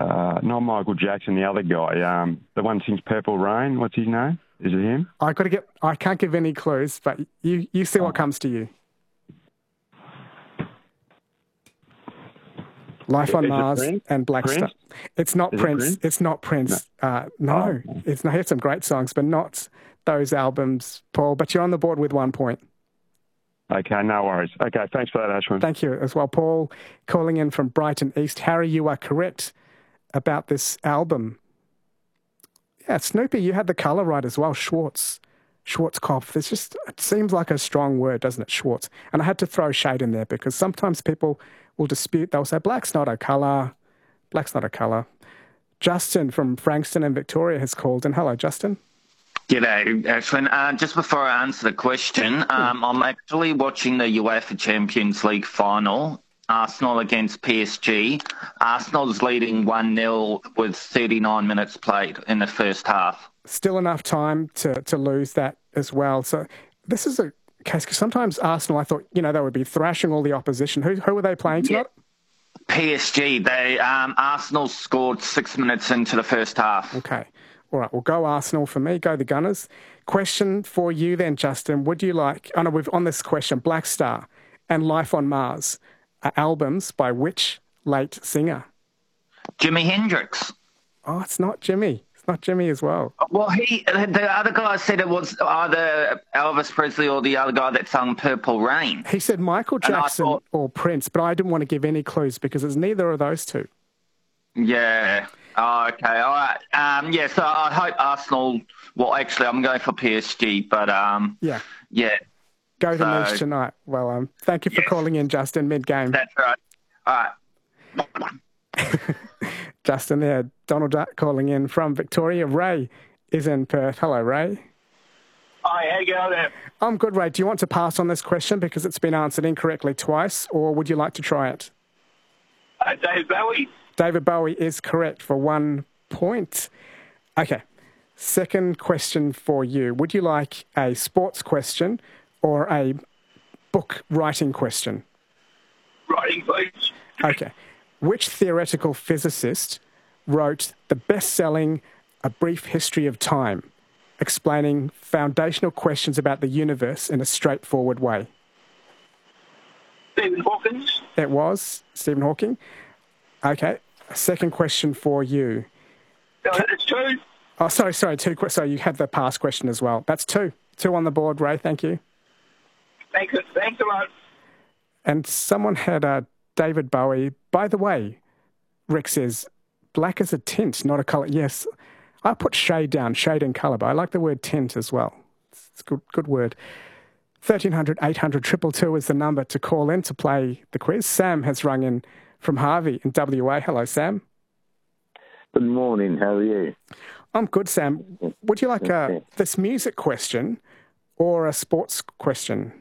Not Michael Jackson, the other guy. The one who sings Purple Rain. What's his name? Is it him? I can't give any clues, but you see what comes to you. Life on Mars and Black Star. It's not Prince. It's not Prince. No. It's not. He had some great songs, but not those albums, Paul. But you're on the board with 1 point. Okay, no worries. Okay, thanks for that, Ashwin. Thank you as well, Paul. Calling in from Brighton East. Harry, you are correct about this album. Yeah, Snoopy, you had the colour right as well. Schwarzkopf. It seems like a strong word, doesn't it? Schwartz. And I had to throw shade in there because sometimes people will dispute. They'll say, black's not a colour. Black's not a colour. Justin from Frankston and Victoria has called in. Hello, Justin. G'day, Ashwin. Just before I answer the question, I'm actually watching the UEFA Champions League final, Arsenal against PSG. Arsenal's leading 1-0 with 39 minutes played in the first half. Still enough time to lose that as well. So this is a case, because sometimes Arsenal, I thought, they would be thrashing all the opposition. Who were they playing tonight? PSG. Arsenal scored 6 minutes into the first half. Okay. All right, well, go Arsenal for me. Go the Gunners. Question for you then, Justin. Would you like... I know we've on this question, Black Star and Life on Mars are albums by which late singer? Jimi Hendrix. Oh, it's not Jimmy. It's not Jimmy as well. Well, the other guy said it was either Elvis Presley or the other guy that sung Purple Rain. He said Michael Jackson or Prince, but I didn't want to give any clues because it's neither of those two. Yeah. Oh, okay. All right. So I hope Arsenal... Well, actually, I'm going for PSG, but... Yeah. Go the Moose tonight. Well, thank you for calling in, Justin, mid-game. That's right. All right. Justin there. Donald Duck calling in from Victoria. Ray is in Perth. Hello, Ray. Hi, how you going there? I'm good, Ray. Do you want to pass on this question because it's been answered incorrectly twice, or would you like to try it? David Bowie. David Bowie is correct for 1 point. Okay. Second question for you. Would you like a sports question or a book writing question? Writing, please. Okay. Which theoretical physicist wrote the best-selling A Brief History of Time, explaining foundational questions about the universe in a straightforward way? Stephen Hawking. It was Stephen Hawking. Okay. A second question for you. That's two. Oh, sorry, two. Sorry, you had the past question as well. That's two. Two on the board, Ray. Thank you. Thanks a lot. And someone had David Bowie. By the way, Rick says, black is a tint, not a colour. Yes, I put shade down, shade and colour, but I like the word tint as well. It's a good word. 1300 800 222 is the number to call in to play the quiz. Sam has rung in from Harvey in WA. Hello, Sam. Good morning. How are you? I'm good, Sam. Would you like this music question or a sports question?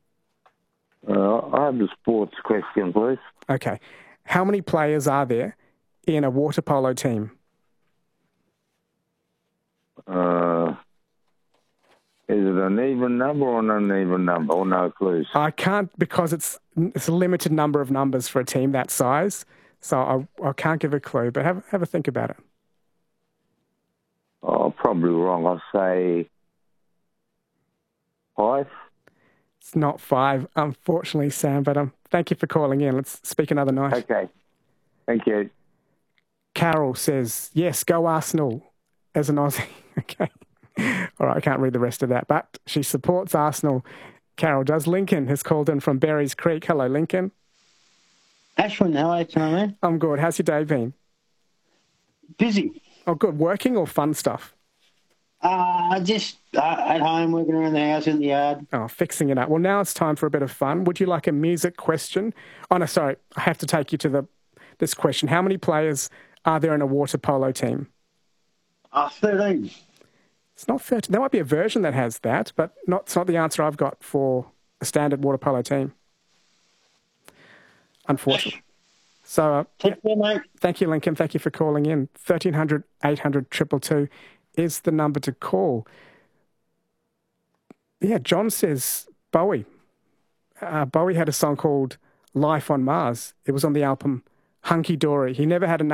I have a sports question, please. Okay. How many players are there in a water polo team? Is it an even number or an uneven number, or no clues? I can't, because it's a limited number of numbers for a team that size, so I can't give a clue, but have a think about it. Oh, probably wrong. I'll say 5. It's not 5, unfortunately, Sam, but thank you for calling in. Let's speak another night. Okay. Thank you. Carol says, yes, go Arsenal, as an Aussie. Okay. All right, I can't read the rest of that, but she supports Arsenal. Carol does. Lincoln has called in from Berries Creek. Hello, Lincoln. Ashwin, how are you tonight, man? I'm good. How's your day been? Busy. Oh, good. Working or fun stuff? Just at home, working around the house, in the yard. Oh, fixing it up. Well, now it's time for a bit of fun. Would you like a music question? Oh, no, sorry. I have to take you to this question. How many players are there in a water polo team? 13. It's not 13. There might be a version that has that, but it's not the answer I've got for a standard water polo team. Unfortunately. So, Take care, mate. Thank you, Lincoln. Thank you for calling in. 1300 800 222 is the number to call. Yeah, John says Bowie. Bowie had a song called Life on Mars. It was on the album Hunky Dory. He never had a